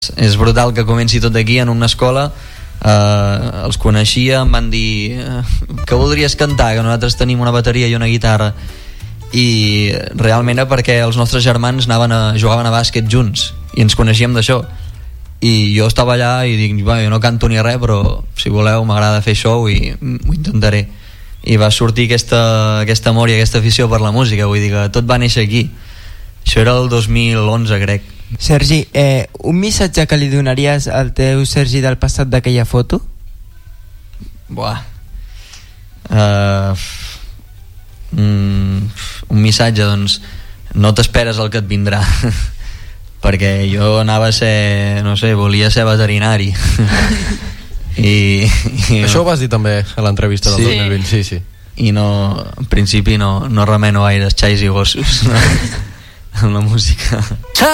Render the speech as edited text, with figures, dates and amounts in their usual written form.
És brutal que comenci tot aquí en una escola. Els coneixia, em van dir que voldries cantar, que nosaltres tenim una bateria i una guitarra, i realment era perquè els nostres germans jugaven a bàsquet junts i ens coneixíem d'això, i jo estava allà i dic, jo no canto ni res, però si voleu m'agrada fer show i ho intentaré, i va sortir aquest amor i aquesta afició per la música. Vull dir que tot va néixer aquí. Això era el 2011, crec. Sergi, un missatge que li donaries al teu Sergi del passat d'aquella foto? Buah. Un missatge, doncs no t'esperes el que et vindrà perquè jo anava a ser, no sé, volia ser veterinari i això ho vas dir també a l'entrevista del 2020. Sí. I no, en principi no remeno gaire xais i gossos amb la música.